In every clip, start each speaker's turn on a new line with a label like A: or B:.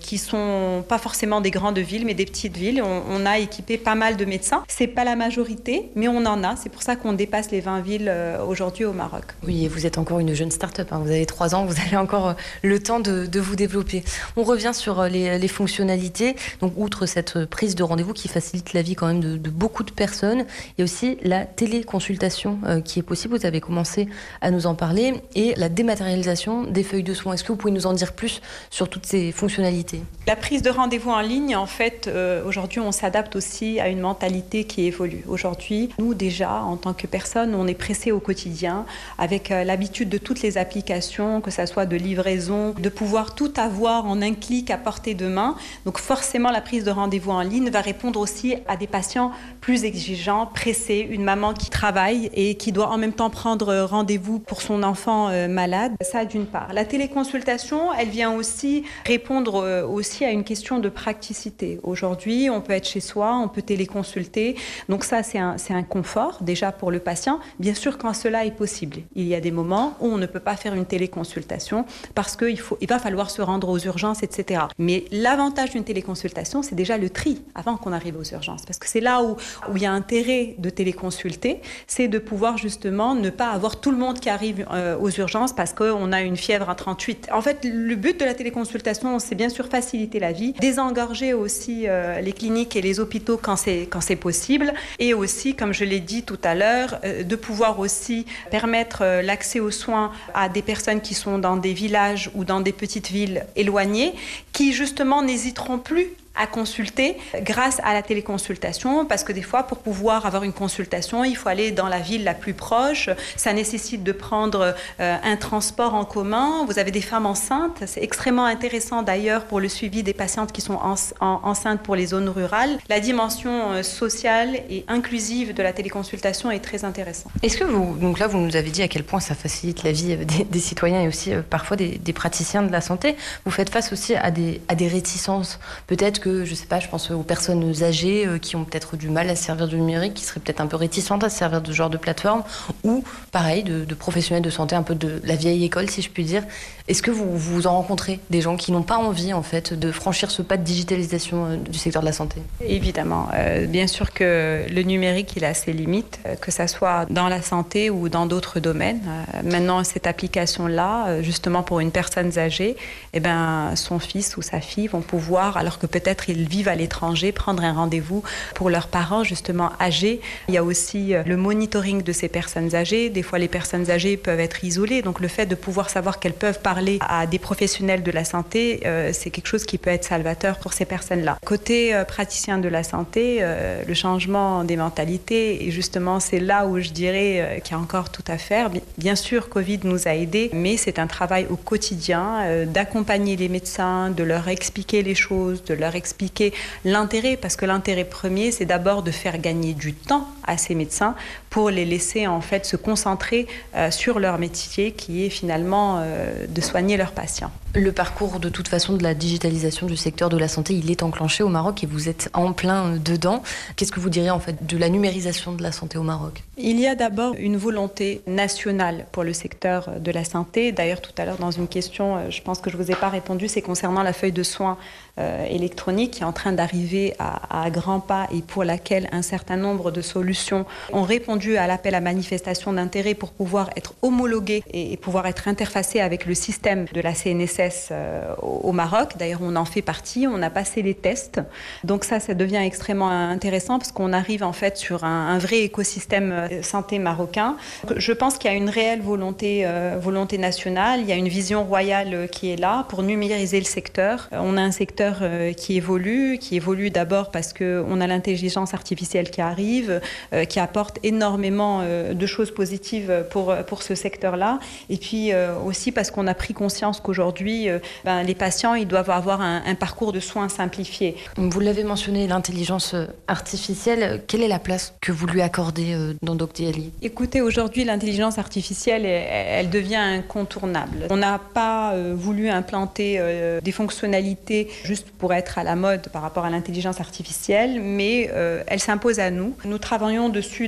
A: qui sont pas forcément des grandes villes, mais des petites villes. On a équipé pas mal de médecins. C'est pas la majorité, mais on en a. C'est pour ça qu'on dépasse les 20 villes aujourd'hui au Maroc.
B: Oui, et vous êtes encore une jeune start-up. Vous avez 3 ans, vous avez encore le temps de vous développer. On revient sur les fonctionnalités. Donc, outre cette prise de rendez-vous qui facilite la vie quand même de beaucoup de personnes, il y a aussi la téléconsultation qui est possible. Vous avez commencé à nous en parler. Et la dématérialisation des feuilles de soins. Est-ce que vous pouvez nous en dire plus sur toutes ces fonctionnalités?
A: La prise de rendez-vous en ligne, en fait, aujourd'hui, on s'adapte aussi à une mentalité qui évolue. Aujourd'hui, nous, déjà, en tant que personne, on est pressé au quotidien avec l'habitude de toutes les applications, que ça soit de livraison, de pouvoir tout avoir en un clic à portée de main. Donc, forcément, la prise de rendez-vous en ligne va répondre aussi à des patients plus exigeants, pressés, une maman qui travaille et qui doit en même temps prendre rendez-vous pour son enfant malade. Ça, d'une part. La téléconsultation, elle vient aussi répondre aussi à une question de praticité. Aujourd'hui, on peut être chez soi, on peut téléconsulter. Donc ça, c'est un confort déjà pour le patient. Bien sûr, quand cela est possible. Il y a des moments où on ne peut pas faire une téléconsultation parce qu'il va falloir se rendre aux urgences, etc. Mais l'avantage d'une téléconsultation, c'est déjà le tri avant qu'on arrive aux urgences. Parce que c'est là où il y a intérêt de téléconsulter, c'est de pouvoir justement ne pas avoir tout le monde qui arrive aux urgences parce qu'on a une fièvre à 38. En fait, le but de la téléconsultation, c'est bien sûr faciliter la vie, désengorger aussi les cliniques et les hôpitaux quand c'est possible, et aussi, comme je l'ai dit tout à l'heure, de pouvoir aussi permettre l'accès aux soins à des personnes qui sont dans des villages ou dans des petites villes éloignées, qui justement n'hésiteront plus à consulter grâce à la téléconsultation, parce que des fois, pour pouvoir avoir une consultation, il faut aller dans la ville la plus proche. Ça nécessite de prendre un transport en commun. Vous avez des femmes enceintes. C'est extrêmement intéressant d'ailleurs pour le suivi des patientes qui sont enceintes pour les zones rurales. La dimension sociale et inclusive de la téléconsultation est très intéressante.
B: Est-ce que donc là, vous nous avez dit à quel point ça facilite la vie des citoyens et aussi parfois des praticiens de la santé. Vous faites face aussi à des réticences. Peut-être que, je sais pas, je pense aux personnes âgées qui ont peut-être du mal à se servir du numérique, qui seraient peut-être un peu réticentes à se servir de ce genre de plateforme, ou pareil, de professionnels de santé, un peu de la vieille école, si je puis dire. Est-ce que vous en rencontrez des gens qui n'ont pas envie, en fait, de franchir ce pas de digitalisation du secteur de la santé?
A: Évidemment. Bien sûr que le numérique, il a ses limites, que ça soit dans la santé ou dans d'autres domaines. Maintenant, cette application-là, justement pour une personne âgée, eh ben, son fils ou sa fille vont pouvoir, alors que peut-être ils vivent à l'étranger, prendre un rendez-vous pour leurs parents, justement âgés. Il y a aussi le monitoring de ces personnes âgées. Des fois, les personnes âgées peuvent être isolées. Donc, le fait de pouvoir savoir qu'elles peuvent parler à des professionnels de la santé, c'est quelque chose qui peut être salvateur pour ces personnes-là. Côté praticien de la santé, le changement des mentalités, et justement, c'est là où je dirais qu'il y a encore tout à faire. Bien sûr, Covid nous a aidés, mais c'est un travail au quotidien d'accompagner les médecins, de leur expliquer les choses, de leur expliquer l'intérêt, parce que l'intérêt premier, c'est d'abord de faire gagner du temps à ces médecins pour les laisser en fait se concentrer sur leur métier qui est finalement de soigner leurs patients.
B: Le parcours de toute façon de la digitalisation du secteur de la santé, il est enclenché au Maroc et vous êtes en plein dedans. Qu'est-ce que vous diriez en fait de la numérisation de la santé au Maroc?
A: Il y a d'abord une volonté nationale pour le secteur de la santé. D'ailleurs, tout à l'heure, dans une question, je pense que je ne vous ai pas répondu, c'est concernant la feuille de soins électronique qui est en train d'arriver à grands pas et pour laquelle un certain nombre de solutions ont répondu à l'appel à manifestation d'intérêt pour pouvoir être homologuées et pouvoir être interfacées avec le système de la CNSS au Maroc. D'ailleurs, on en fait partie, on a passé les tests. Donc ça devient extrêmement intéressant parce qu'on arrive en fait sur un vrai écosystème santé marocain. Je pense qu'il y a une réelle volonté nationale, il y a une vision royale qui est là pour numériser le secteur. On a un secteur qui évolue d'abord parce qu'on a l'intelligence artificielle qui arrive, qui apporte énormément de choses positives pour ce secteur-là. Et puis aussi parce qu'on a pris conscience qu'aujourd'hui, les patients, ils doivent avoir un parcours de soins simplifié.
B: Vous l'avez mentionné, l'intelligence artificielle, quelle est la place que vous lui accordez dans Doctely?
A: Écoutez, aujourd'hui, l'intelligence artificielle, elle devient incontournable. On n'a pas voulu implanter des fonctionnalités juste pour être à la mode par rapport à l'intelligence artificielle, mais elle s'impose à nous. Nous travaillons dessus déjà depuis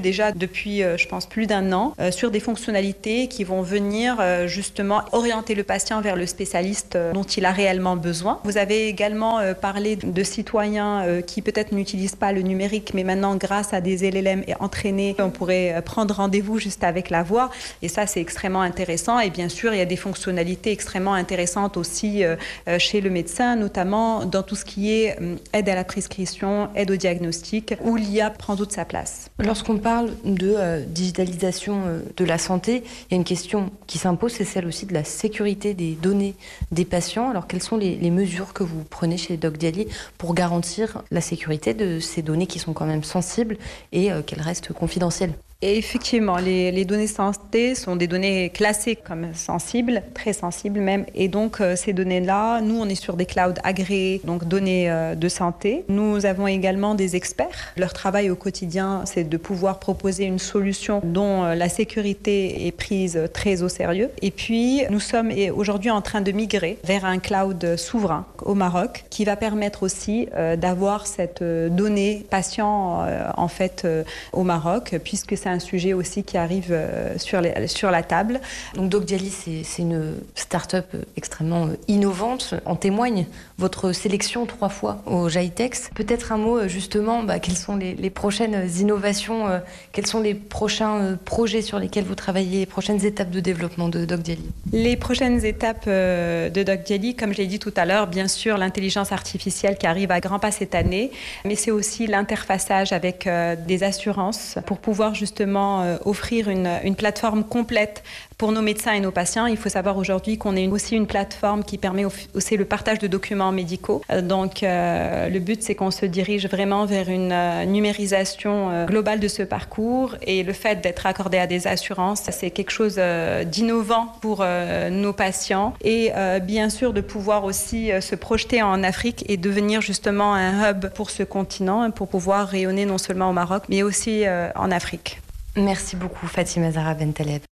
A: depuis, je pense, plus d'1 an, sur des fonctionnalités qui vont venir justement orienter le patient vers le spécialiste dont il a réellement besoin. Vous avez également parlé de citoyens qui peut-être n'utilisent pas le numérique, mais maintenant, grâce à des LLM entraînés, on pourrait prendre rendez-vous juste avec la voix. Et ça, c'est extrêmement intéressant. Et bien sûr, il y a des fonctionnalités extrêmement intéressantes aussi chez le médecin, notamment dans tout ce qui est aide à la prescription, aide au diagnostic, où l'IA prend toute sa place.
B: Lorsqu'on parle de digitalisation de la santé, il y a une question qui s'impose, c'est celle aussi de la sécurité des données des patients. Alors, quelles sont les mesures que vous prenez chez DocDially pour garantir la sécurité de ces données qui sont quand même sensibles et qu'elles restent confidentielles ?
A: Et effectivement, les données santé sont des données classées comme sensibles, très sensibles même. Et donc, ces données-là, nous, on est sur des clouds agréés, donc données de santé. Nous avons également des experts. Leur travail au quotidien, c'est de pouvoir proposer une solution dont la sécurité est prise très au sérieux. Et puis, nous sommes aujourd'hui en train de migrer vers un cloud souverain au Maroc qui va permettre aussi d'avoir cette donnée patient en fait au Maroc, puisque c'est un sujet aussi qui arrive sur la table.
B: Donc DocDially, c'est une start-up extrêmement innovante. En témoigne votre sélection 3 fois au GITEX. Peut-être un mot justement, quelles sont les prochaines innovations, quels sont les prochains projets sur lesquels vous travaillez, les prochaines étapes de développement de DocDially?
A: Les prochaines étapes de DocDially, comme je l'ai dit tout à l'heure, bien sûr l'intelligence artificielle qui arrive à grands pas cette année, mais c'est aussi l'interfaçage avec des assurances pour pouvoir justement offrir une plateforme complète pour nos médecins et nos patients. Il faut savoir aujourd'hui qu'on est aussi une plateforme qui permet aussi le partage de documents médicaux. Donc le but, c'est qu'on se dirige vraiment vers une numérisation globale de ce parcours, et le fait d'être accordé à des assurances, c'est quelque chose d'innovant pour nos patients, et bien sûr de pouvoir aussi se projeter en Afrique et devenir justement un hub pour ce continent, pour pouvoir rayonner non seulement au Maroc mais aussi en Afrique.
B: Merci beaucoup Fatima Zahra Bentaleb.